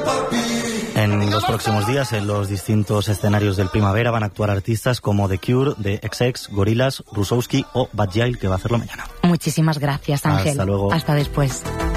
En los próximos días, en los distintos escenarios del Primavera, van a actuar artistas como The Cure, The XX, Gorillaz, Rusowski o Bad Gyal, que va a hacerlo mañana. Muchísimas gracias, Ángel. Hasta luego. Hasta después.